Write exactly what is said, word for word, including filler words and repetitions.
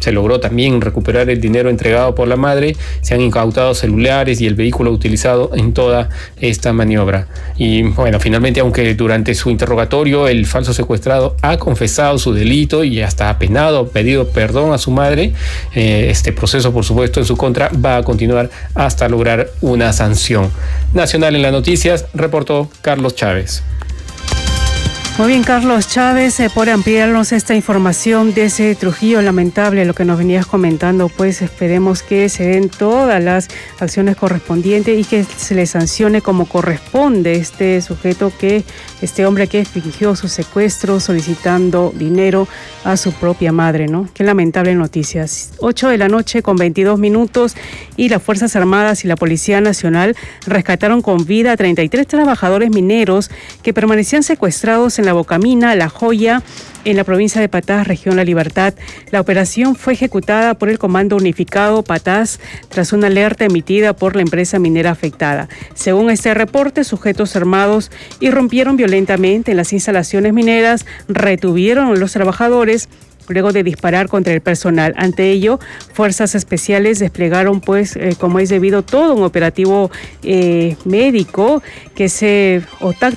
Se logró también recuperar el dinero entregado por la madre, se han incautado celulares y el vehículo utilizado en toda esta maniobra. Y bueno, finalmente, aunque durante su interrogatorio el falso secuestrado ha confesado su delito y hasta ha penado, pedido perdón a su madre, eh, este proceso, por supuesto, en su contra va a continuar hasta lograr una sanción. Nacional en las noticias, reportó Carlos Chávez. Muy bien, Carlos Chávez, eh, por ampliarnos esta información de ese Trujillo lamentable, lo que nos venías comentando, pues esperemos que se den todas las acciones correspondientes y que se le sancione como corresponde este sujeto, que este hombre que fingió su secuestro solicitando dinero a su propia madre, ¿no? Qué lamentable noticias. ocho de la noche con veintidós minutos y las Fuerzas Armadas y la Policía Nacional rescataron con vida a treinta y tres trabajadores mineros que permanecían secuestrados en la Bocamina, La Joya, en la provincia de Patás, región La Libertad. La operación fue ejecutada por el Comando Unificado Patás tras una alerta emitida por la empresa minera afectada. Según este reporte, sujetos armados irrumpieron violentamente en las instalaciones mineras, retuvieron a los trabajadores luego de disparar contra el personal. Ante ello, fuerzas especiales desplegaron, pues, eh, como es debido, todo un operativo eh, médico que se o